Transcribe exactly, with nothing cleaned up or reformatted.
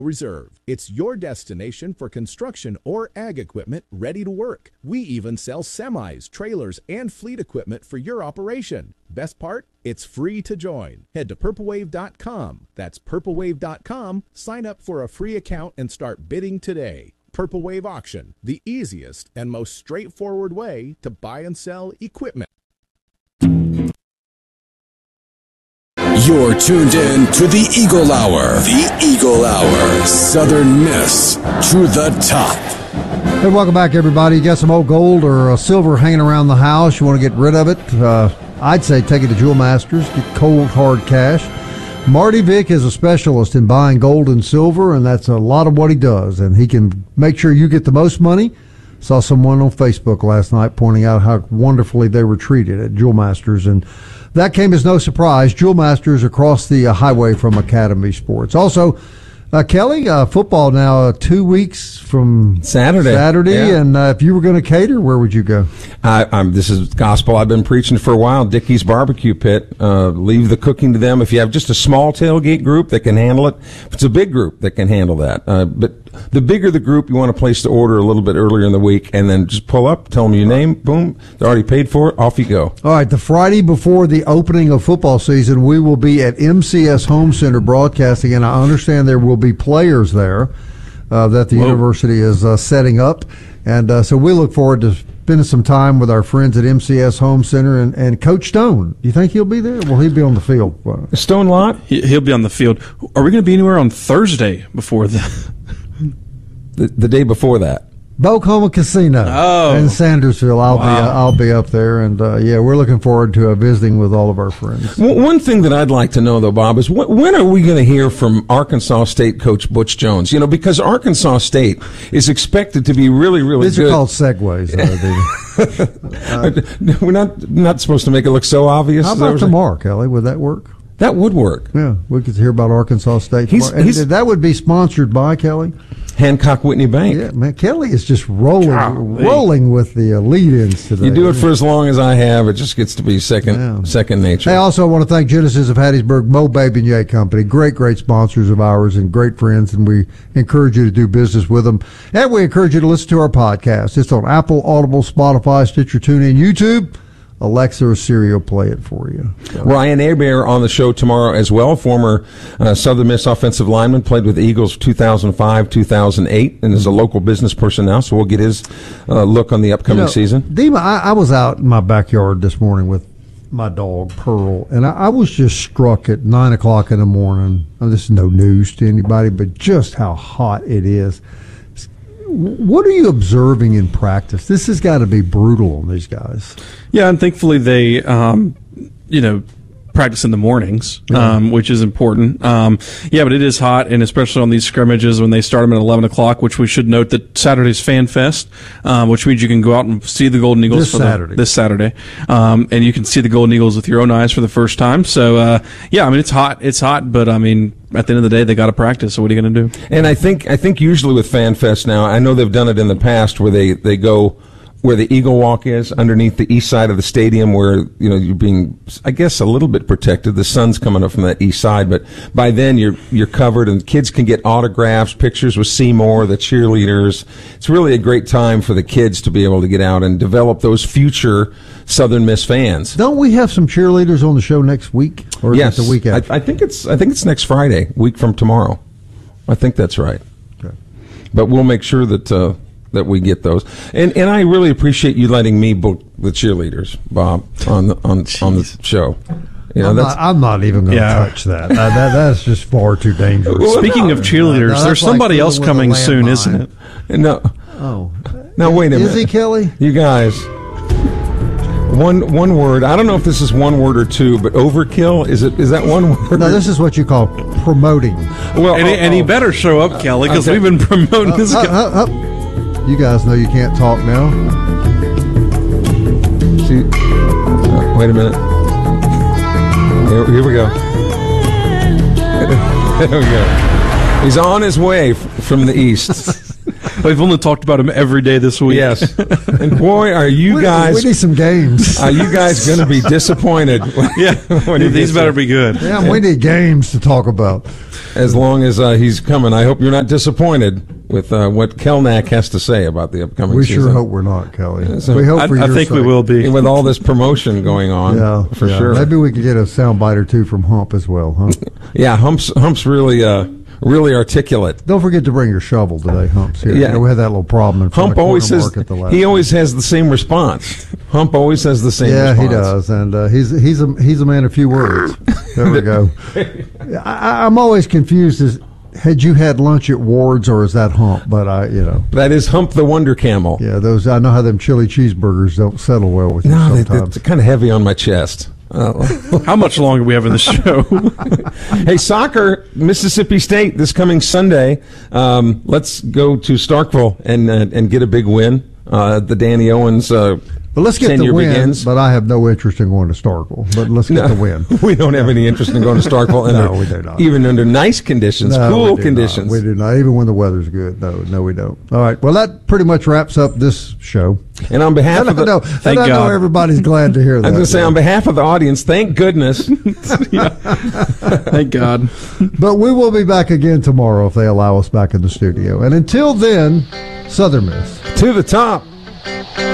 Reserve. It's your destination for construction or ag equipment ready to work. We even sell semis, trailers, and fleet equipment for your operation. Best part? It's free to join. Head to purple wave dot com. That's purple wave dot com. Sign up for a free account and start bidding today. Purple Wave Auction, the easiest and most straightforward way to buy and sell equipment. You're tuned in to the Eagle Hour. The Eagle Hour. Southern Miss to the top. Hey, welcome back, everybody. You got some old gold or uh, silver hanging around the house. You want to get rid of it? Uh, I'd say take it to Jewel Masters. Get cold, hard cash. Marty Vick is a specialist in buying gold and silver, and that's a lot of what he does. And he can make sure you get the most money. Saw someone on Facebook last night pointing out how wonderfully they were treated at Jewel Masters, and that came as no surprise. Jewel Masters across the uh, highway from Academy Sports. Also, uh, Kelly, uh, football now uh, two weeks from Saturday. Saturday, yeah. and uh, if you were going to cater, where would you go? I, I'm, this is gospel I've been preaching for a while. Dickey's Barbecue Pit. Uh, leave the cooking to them. If you have just a small tailgate group that can handle it, if it's a big group that can handle that. Uh, but the bigger the group, you want to place the order a little bit earlier in the week, and then just pull up, tell them your name, boom, they're already paid for it, off you go. All right, the Friday before the opening of football season, we will be at M C S Home Center broadcasting, and I understand there will be players there uh, that the Whoa. university is uh, setting up, and uh, so we look forward to spending some time with our friends at M C S Home Center, and, and Coach Stone. Do you think he'll be there? Will he be on the field? Stone Lot? He, he'll be on the field. Are we going to be anywhere on Thursday before the... The, the day before that. Bocoma Casino oh. in Sandersville. I'll wow. be uh, I'll be up there, and uh, yeah, we're looking forward to uh, visiting with all of our friends. Well, one thing that I'd like to know, though, Bob, is wh- when are we going to hear from Arkansas State coach Butch Jones? You know, because Arkansas State is expected to be really, really These good. These are called segues. Uh, we're not not supposed to make it look so obvious. How about tomorrow, like, Kelly? Would that work? That would work. Yeah, we could hear about Arkansas State. He's, and he's, that would be sponsored by Kelly. Hancock Whitney Bank. Yeah, man, Kelly is just rolling, Golly. rolling with the uh, lead-ins today. You do it for as long as I have, it just gets to be second, yeah. second nature. I also want to thank Genesis of Hattiesburg, Mo Baby and Yay Company, great, great sponsors of ours and great friends, and we encourage you to do business with them. And we encourage you to listen to our podcast. It's on Apple, Audible, Spotify, Stitcher, TuneIn, YouTube. Alexa or Siri will play it for you. So. Ryan Hebert on the show tomorrow as well, former uh, Southern Miss offensive lineman, played with the Eagles two thousand five, two thousand eight, and is a local business person now, so we'll get his uh, look on the upcoming you know, season. Dima, I, I was out in my backyard this morning with my dog, Pearl, and I, I was just struck at nine o'clock in the morning. Oh, this is no news to anybody, but just how hot it is. What are you observing in practice? This has got to be brutal on these guys. Yeah, and thankfully they, um, you know, practice in the mornings, yeah. um, which is important. Um, yeah, but it is hot, and especially on these scrimmages when they start them at eleven o'clock, which we should note that Saturday's Fan Fest, um, which means you can go out and see the Golden Eagles this for Saturday. The, this Saturday, um, and you can see the Golden Eagles with your own eyes for the first time. So, uh, yeah, I mean, it's hot. It's hot, but, I mean, at the end of the day, they got to practice. So what are you going to do? And I think I think usually with Fan Fest now, I know they've done it in the past where they, they go where the Eagle Walk is, underneath the east side of the stadium, where, you know, you're being, I guess, a little bit protected. The sun's coming up from that east side, but by then you're you're covered, and kids can get autographs, pictures with Seymour, the cheerleaders. It's really a great time for the kids to be able to get out and develop those future Southern Miss fans. Don't we have some cheerleaders on the show next week, or is yes, it the week after? I, I think it's I think it's next Friday, week from tomorrow. I think that's right. Okay. But we'll make sure that. Uh, that we get those. And and I really appreciate you letting me book the cheerleaders, Bob, on the, on, on the show. You know, I'm, that's, not, I'm not even going to yeah. touch that. Uh, that. That's just far too dangerous. Speaking no, of cheerleaders, no, there's somebody like else coming soon, landmine. isn't it? No. Oh. Now, wait a is minute. Is he, Kelly? You guys, one one word. I don't know if this is one word or two, but overkill, is it? Is that one word? No, this is what you call promoting. Well, and, oh, he, and he oh. better show up, Kelly, because Okay. we've been promoting Uh, this uh, guy. uh, uh. You guys know you can't talk now. See, uh, wait a minute. Here, here we go. There we go. He's on his way f- from the east. We've only talked about him every day this week. Yes. And boy, are you we, guys... We need some games. Are you guys going to be disappointed? Yeah, when he these gets better there? be good. Yeah, we need games to talk about. as long as uh, he's coming. I hope you're not disappointed with uh, what Kelnack has to say about the upcoming We season. sure hope we're not, Kelly. So we hope I, for I your think we sake. will be. With all this promotion going on, Yeah, for yeah. sure. Maybe we could get a soundbite or two from Hump as well, huh? Yeah, Hump's Hump's really uh, really articulate. Don't forget to bring your shovel today, Hump's here. Yeah. You know, we had that little problem in front Hump of always Corner says Market the last he always has the same response. Hump always has the same Yeah, response. he does, and uh, he's he's a he's a man of few words. There we go. I, I'm always confused. As had you had lunch at Ward's or is that Hump? But I, you know, That is Hump the Wonder Camel. yeah, those I know how them chili cheeseburgers don't settle well with you No, they, sometimes. they're kind of heavy on my chest. Uh, How much longer do we have in the show? hey, soccer, Mississippi State this coming Sunday. Um, let's go to Starkville and uh, and get a big win. Uh, the Danny Owens uh, But let's get the tenure win. begins. But I have no interest in going to Starkville. But let's get No, the win. we don't have any interest in going to Starkville. No, under, we do not. Even under nice conditions, No, we cool do conditions. not. We do not. Even when the weather's good. No, no, we don't. All right. Well, that pretty much wraps up this show. And on behalf And of I the, know, Thank and I know God. everybody's glad to hear that. I was going to say, yeah. on behalf of the audience, thank goodness. Thank God. But we will be back again tomorrow if they allow us back in the studio. And until then, Southern Miss. To the top.